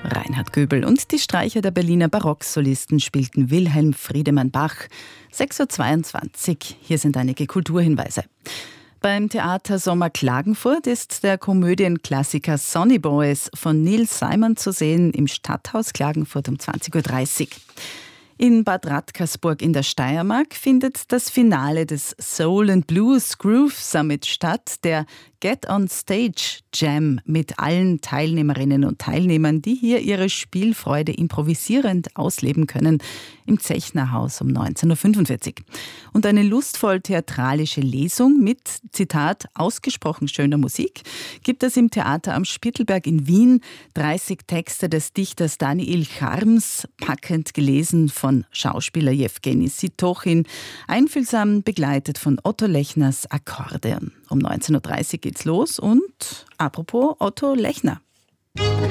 Reinhard Göbel und die Streicher der Berliner Barocksolisten spielten Wilhelm Friedemann Bach. 6.22 Uhr, hier sind einige Kulturhinweise. Beim Theater Sommer Klagenfurt ist der Komödienklassiker Sonny Boys von Neil Simon zu sehen im Stadthaus Klagenfurt um 20.30 Uhr. In Bad Radkersburg in der Steiermark findet das Finale des Soul and Blues Groove Summit statt, der Get on Stage Jam mit allen Teilnehmerinnen und Teilnehmern, die hier ihre Spielfreude improvisierend ausleben können, im Zechnerhaus um 19.45 Uhr. Und eine lustvoll theatralische Lesung mit, Zitat, ausgesprochen schöner Musik gibt es im Theater am Spittelberg in Wien. 30 Texte des Dichters Daniil Charms, packend gelesen von Schauspieler Jewgeni Sitochin, einfühlsam begleitet von Otto Lechners Akkordeon. Um 19.30 Uhr geht's los und apropos Otto Lechner.